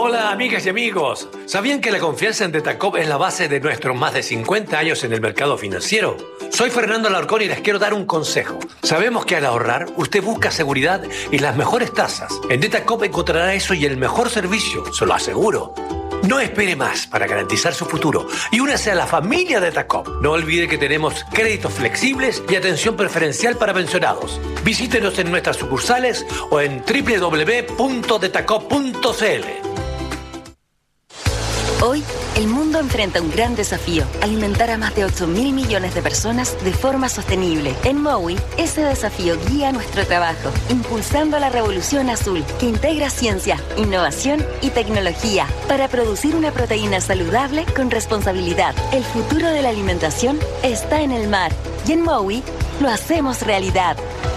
Hola, amigas y amigos. ¿Sabían que la confianza en Detacop es la base de nuestros más de 50 años en el mercado financiero? Soy Fernando Alarcón y les quiero dar un consejo. Sabemos que al ahorrar, usted busca seguridad y las mejores tasas. En Detacop encontrará eso y el mejor servicio, se lo aseguro. No espere más para garantizar su futuro y únase a la familia Detacop. No olvide que tenemos créditos flexibles y atención preferencial para pensionados. Visítenos en nuestras sucursales o en www.detacop.cl. Hoy, el mundo enfrenta un gran desafío: alimentar a más de 8.000 millones de personas de forma sostenible. En Mowi, ese desafío guía nuestro trabajo, impulsando la revolución azul, que integra ciencia, innovación y tecnología para producir una proteína saludable con responsabilidad. El futuro de la alimentación está en el mar, y en Mowi lo hacemos realidad.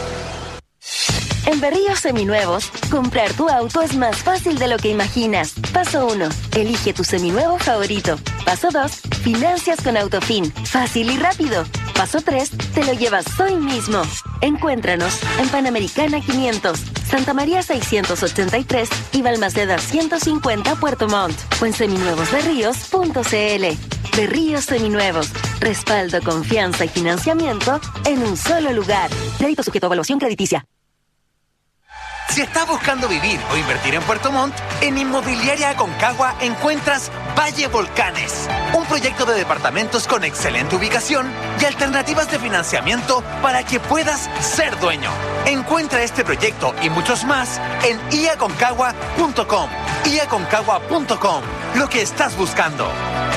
En Berríos Seminuevos, comprar tu auto es más fácil de lo que imaginas. Paso 1. Elige tu seminuevo favorito. Paso 2. Financias con Autofin. Fácil y rápido. Paso 3. Te lo llevas hoy mismo. Encuéntranos en Panamericana 500, Santa María 683 y Balmaceda 150 Puerto Montt. O en seminuevosberríos.cl. Berríos Seminuevos. Respaldo, confianza y financiamiento en un solo lugar. Crédito sujeto a evaluación crediticia. Si estás buscando vivir o invertir en Puerto Montt, en Inmobiliaria Aconcagua encuentras Valle Volcanes, un proyecto de departamentos con excelente ubicación y alternativas de financiamiento para que puedas ser dueño. Encuentra este proyecto y muchos más en iaconcagua.com. iaconcagua.com, lo que estás buscando.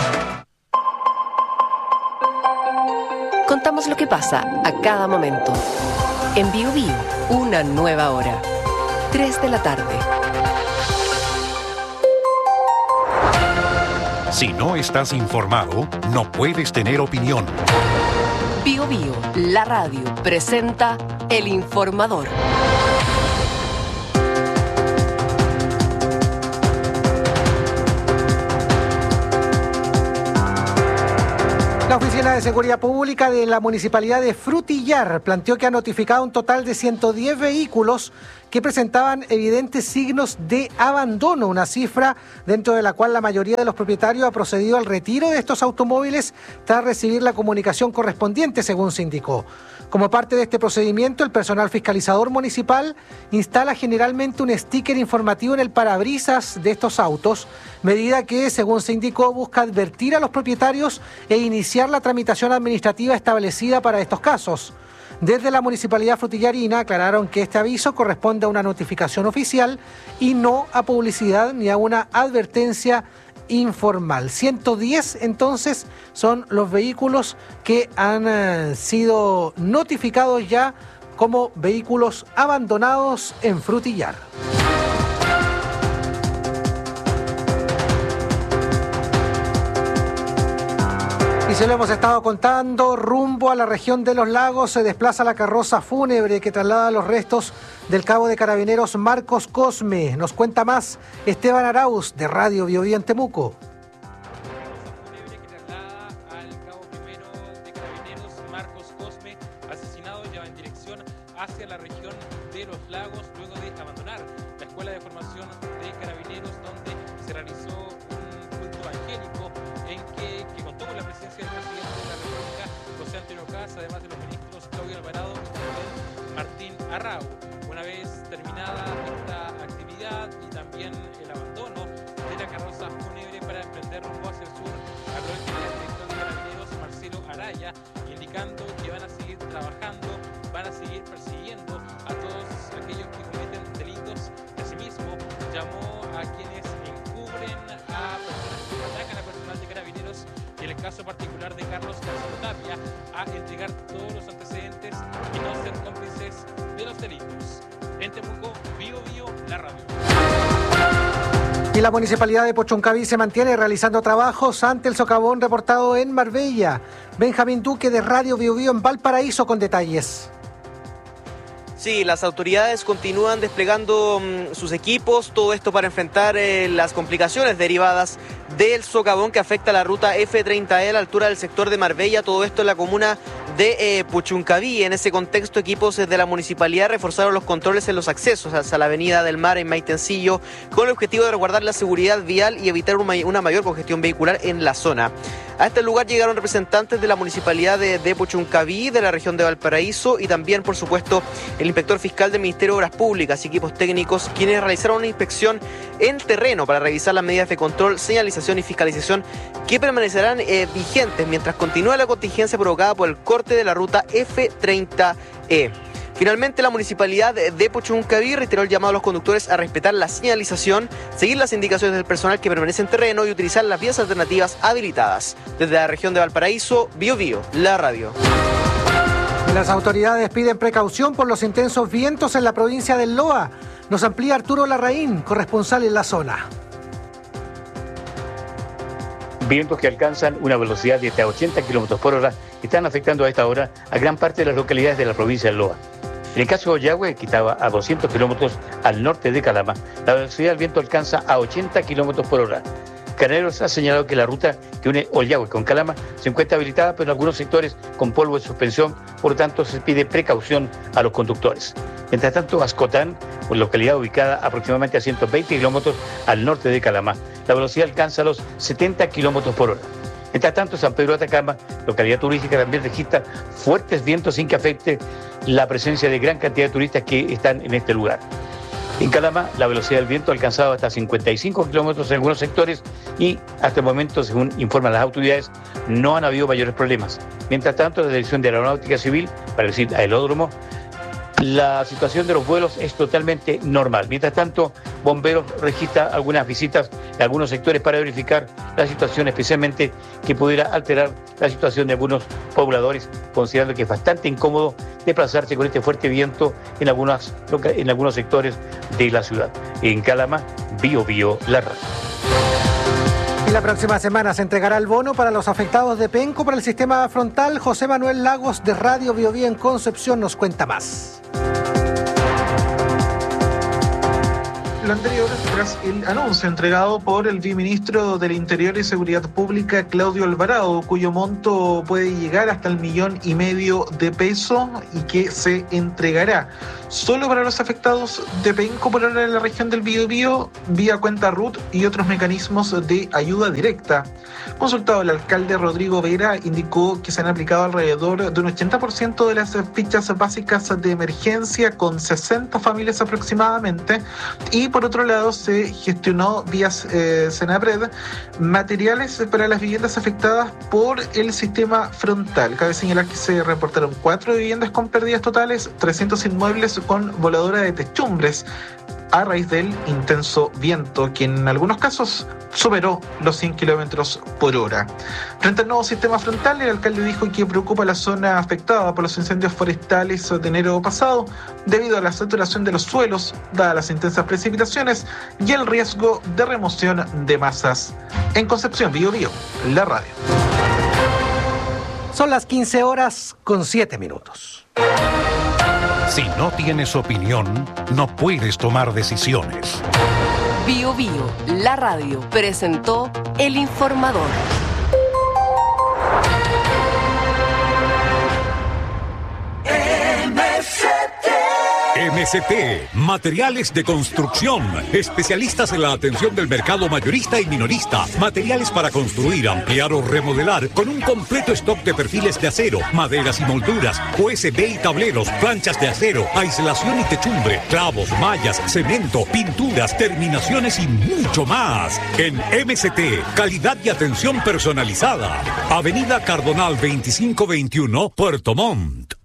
Contamos lo que pasa a cada momento. En Bio Bio, una nueva hora. 3 de la tarde. Si no estás informado, no puedes tener opinión. Bio Bio, la radio, presenta El Informador. La Oficina de Seguridad Pública de la Municipalidad de Frutillar planteó que ha notificado un total de 110 vehículos que presentaban evidentes signos de abandono, una cifra dentro de la cual la mayoría de los propietarios ha procedido al retiro de estos automóviles tras recibir la comunicación correspondiente, según se indicó. Como parte de este procedimiento, el personal fiscalizador municipal instala generalmente un sticker informativo en el parabrisas de estos autos, medida que, según se indicó, busca advertir a los propietarios e iniciar la tramitación administrativa establecida para estos casos. Desde la Municipalidad Frutillarina aclararon que este aviso corresponde a una notificación oficial y no a publicidad ni a una advertencia informal. 110 entonces son los vehículos que han sido notificados ya como vehículos abandonados en Frutillar. Y se lo hemos estado contando, rumbo a la región de Los Lagos se desplaza la carroza fúnebre que traslada los restos del cabo de Carabineros Marcos Cosme. Nos cuenta más Esteban Arauz, de Radio Bio Bio en Temuco. Hacia la región de Los Lagos luego de abandonar la Escuela de Formación de Carabineros, donde se realizó un culto evangélico en que contó con la presencia del presidente de la República, José Antonio Caz, además de los ministros Claudio Alvarado y también Martín Arrau. Una vez terminada esta actividad y también el abandono de la carroza fúnebre para emprender rumbo hacia el sur, habló el general director de Carabineros, Marcelo Araya, indicando que van a seguir trabajando, van a seguir persiguiendo a todos aquellos que cometen delitos. Asimismo, llamó a quienes encubren a personas que atacan a personal de Carabineros y en el caso particular de Carlos García Tapia a entregar todos los antecedentes y no ser cómplices de los delitos. En Temuco, Bio Bio, la radio. Y la Municipalidad de Pochoncaví se mantiene realizando trabajos ante el socavón reportado en Marbella. Benjamín Duque, de Radio Bio Bio en Valparaíso, con detalles. Sí, las autoridades continúan desplegando sus equipos, todo esto para enfrentar las complicaciones derivadas del socavón que afecta la ruta F30E a la altura del sector de Marbella, todo esto en la comuna de Puchuncaví. En ese contexto, equipos de la municipalidad reforzaron los controles en los accesos hacia la avenida del Mar en Maitencillo, con el objetivo de resguardar la seguridad vial y evitar una mayor congestión vehicular en la zona. A este lugar llegaron representantes de la municipalidad de Puchuncaví, de la región de Valparaíso, y también, por supuesto, el inspector fiscal del Ministerio de Obras Públicas y equipos técnicos, quienes realizaron una inspección en terreno para revisar las medidas de control, señalización y fiscalización que permanecerán vigentes mientras continúa la contingencia provocada por el corte de la ruta F30E. Finalmente, la municipalidad de Puchuncaví reiteró el llamado a los conductores a respetar la señalización, seguir las indicaciones del personal que permanece en terreno y utilizar las vías alternativas habilitadas. Desde la región de Valparaíso, BioBio, la radio. Las autoridades piden precaución por los intensos vientos en la provincia del Loa. Nos amplía Arturo Larraín, corresponsal en la zona. Vientos que alcanzan una velocidad de hasta 80 km por hora están afectando a esta hora a gran parte de las localidades de la provincia del Loa. En el caso de Ollagüe, que estaba a 200 kilómetros al norte de Calama, la velocidad del viento alcanza a 80 kilómetros por hora. Carabineros ha señalado que la ruta que une Ollagüe con Calama se encuentra habilitada, pero en algunos sectores con polvo de suspensión, por lo tanto se pide precaución a los conductores. Mientras tanto, Ascotán, una localidad ubicada aproximadamente a 120 kilómetros al norte de Calama, la velocidad alcanza los 70 kilómetros por hora. Mientras tanto, San Pedro de Atacama, localidad turística, también registra fuertes vientos sin que afecte la presencia de gran cantidad de turistas que están en este lugar. En Calama, la velocidad del viento ha alcanzado hasta 55 kilómetros en algunos sectores y hasta el momento, según informan las autoridades, no han habido mayores problemas. Mientras tanto, la Dirección de Aeronáutica Civil, para decir aeródromo, la situación de los vuelos es totalmente normal. Mientras tanto, Bomberos registra algunas visitas en algunos sectores para verificar la situación, especialmente que pudiera alterar la situación de algunos pobladores, considerando que es bastante incómodo desplazarse con este fuerte viento en algunos sectores de la ciudad. En Calama, BioBio, la radio. Y la próxima semana se entregará el bono para los afectados de Penco por el sistema frontal. José Manuel Lagos, de Radio BioBio en Concepción, nos cuenta más. Lo anterior tras el anuncio entregado por el viceministro del Interior y Seguridad Pública, Claudio Alvarado, cuyo monto puede llegar hasta el 1,5 millones de pesos y que se entregará solo para los afectados de Penco por ahora en la región del Biobío, vía cuenta RUT y otros mecanismos de ayuda directa. Consultado, el alcalde Rodrigo Vera indicó que se han aplicado alrededor de un 80% de las fichas básicas de emergencia con 60 familias aproximadamente, y por otro lado se gestionó vía Senapred materiales para las viviendas afectadas por el sistema frontal. Cabe señalar que se reportaron 4 viviendas con pérdidas totales, 300 inmuebles con voladura de techumbres a raíz del intenso viento, que en algunos casos superó los 100 kilómetros por hora. Frente al nuevo sistema frontal, el alcalde dijo que preocupa la zona afectada por los incendios forestales de enero pasado debido a la saturación de los suelos, dadas las intensas precipitaciones y el riesgo de remoción de masas. En Concepción, BioBio, la radio. Son las 15:07. Si no tienes opinión, no puedes tomar decisiones. BioBio, la radio, presentó El Informador. MCT, materiales de construcción, especialistas en la atención del mercado mayorista y minorista, materiales para construir, ampliar o remodelar, con un completo stock de perfiles de acero, maderas y molduras, USB y tableros, planchas de acero, aislación y techumbre, clavos, mallas, cemento, pinturas, terminaciones y mucho más. En MCT, calidad y atención personalizada. Avenida Cardonal 2521, Puerto Montt.